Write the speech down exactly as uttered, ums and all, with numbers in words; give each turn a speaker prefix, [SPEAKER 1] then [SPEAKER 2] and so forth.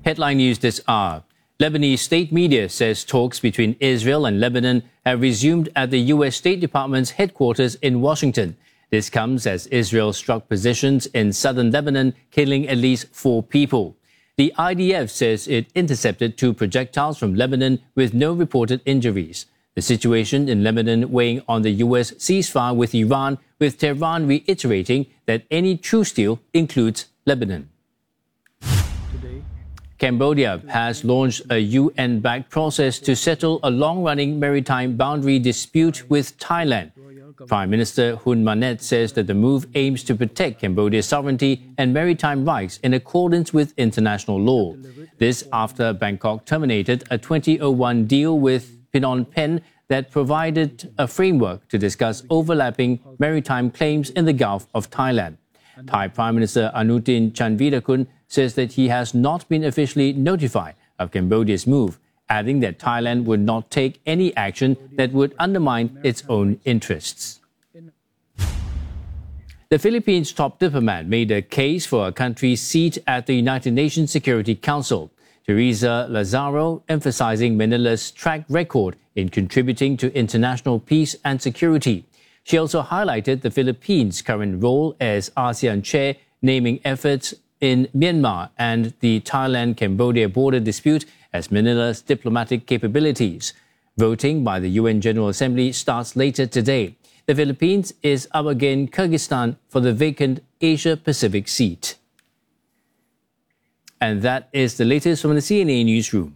[SPEAKER 1] Headline news this hour. Lebanese state media says talks between Israel and Lebanon have resumed at the U S State Department's headquarters in Washington. This comes as Israel struck positions in southern Lebanon, killing at least four people. The I D F says it intercepted two projectiles from Lebanon with no reported injuries. The situation in Lebanon weighing on the U S ceasefire with Iran, with Tehran reiterating that any truce deal includes Lebanon. Cambodia has launched a U N-backed process to settle a long-running maritime boundary dispute with Thailand. Prime Minister Hun Manet says that the move aims to protect Cambodia's sovereignty and maritime rights in accordance with international law. This after Bangkok terminated a twenty oh one deal with Phnom Penh that provided a framework to discuss overlapping maritime claims in the Gulf of Thailand. Thai Prime Minister Anutin Chanvirakul says that he has not been officially notified of Cambodia's move, adding that Thailand would not take any action that would undermine its own interests. The Philippines' top diplomat made a case for a country's seat at the United Nations Security Council. Teresa Lazaro, emphasizing Manila's track record in contributing to international peace and security. She also highlighted the Philippines' current role as ASEAN chair, naming efforts in Myanmar and the Thailand-Cambodia border dispute as Manila's diplomatic capabilities. Voting by the U N General Assembly starts later today. The Philippines is up against Kyrgyzstan for the vacant Asia-Pacific seat. And that is the latest from the C N A Newsroom.